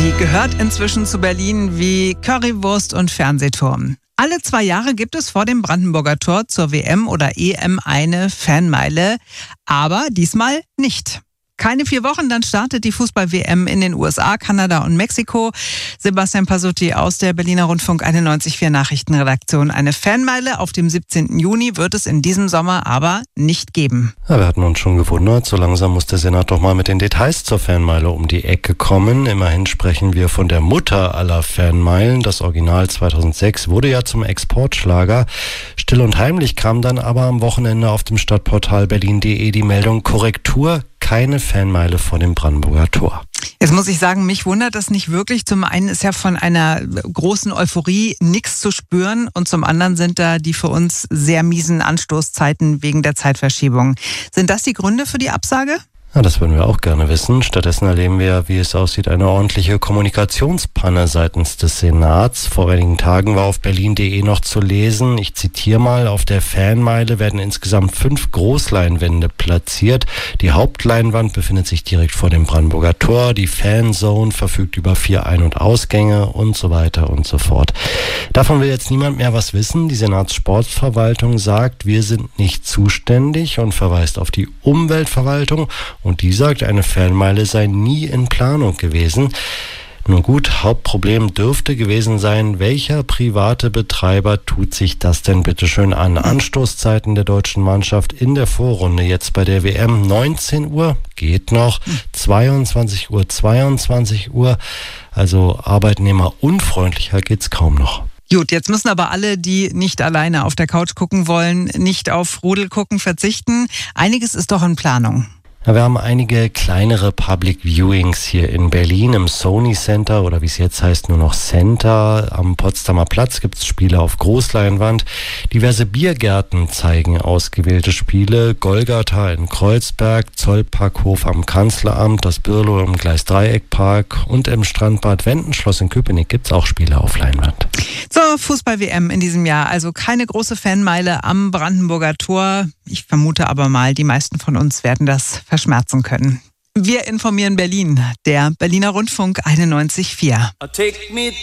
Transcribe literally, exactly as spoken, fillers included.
Sie gehört inzwischen zu Berlin wie Currywurst und Fernsehturm. Alle zwei Jahre gibt es vor dem Brandenburger Tor zur W M oder E M eine Fanmeile, aber diesmal nicht. Keine vier Wochen, dann startet die Fußball-W M in den U S A, Kanada und Mexiko. Sebastian Pasutti aus der Berliner Rundfunk einundneunzig Komma vier Nachrichtenredaktion. Eine Fanmeile auf dem siebzehnten Juni wird es in diesem Sommer aber nicht geben. Ja, wir hatten uns schon gewundert, so langsam muss der Senat doch mal mit den Details zur Fanmeile um die Ecke kommen. Immerhin sprechen wir von der Mutter aller Fanmeilen. Das Original zweitausendsechs wurde ja zum Exportschlager. Still und heimlich kam dann aber am Wochenende auf dem Stadtportal berlin punkt de die Meldung Korrektur. Keine Fanmeile vor dem Brandenburger Tor. Jetzt muss ich sagen, mich wundert das nicht wirklich. Zum einen ist ja von einer großen Euphorie nichts zu spüren und zum anderen sind da die für uns sehr miesen Anstoßzeiten wegen der Zeitverschiebung. Sind das die Gründe für die Absage? Ja, das würden wir auch gerne wissen. Stattdessen erleben wir, wie es aussieht, eine ordentliche Kommunikationspanne seitens des Senats. Vor einigen Tagen war auf berlin punkt de noch zu lesen, ich zitiere mal, auf der Fanmeile werden insgesamt fünf Großleinwände platziert. Die Hauptleinwand befindet sich direkt vor dem Brandenburger Tor. Die Fanzone verfügt über vier Ein- und Ausgänge und so weiter und so fort. Davon will jetzt niemand mehr was wissen. Die Senatssportverwaltung sagt, wir sind nicht zuständig und verweist auf die Umweltverwaltung. Und die sagt, eine Fanmeile sei nie in Planung gewesen. Nun gut, Hauptproblem dürfte gewesen sein, welcher private Betreiber tut sich das denn bitteschön an? Anstoßzeiten der deutschen Mannschaft in der Vorrunde jetzt bei der W M neunzehn Uhr, geht noch, zweiundzwanzig Uhr, zweiundzwanzig Uhr, also arbeitnehmerunfreundlicher geht's kaum noch. Gut, jetzt müssen aber alle, die nicht alleine auf der Couch gucken wollen, nicht auf Rudel gucken verzichten. Einiges ist doch in Planung. Ja, wir haben einige kleinere Public Viewings hier in Berlin im Sony Center oder wie es jetzt heißt nur noch Center. Am Potsdamer Platz gibt es Spiele auf Großleinwand. Diverse Biergärten zeigen ausgewählte Spiele. Golgatha in Kreuzberg, Zollparkhof am Kanzleramt, das Birlo im Gleis-Dreieck-Park und im Strandbad Wendenschloss in Köpenick gibt es auch Spiele auf Leinwand. Zur Fußball-W M in diesem Jahr, also keine große Fanmeile am Brandenburger Tor. Ich vermute aber mal, die meisten von uns werden das verschmerzen können. Wir informieren Berlin, der Berliner Rundfunk einundneunzig Komma vier.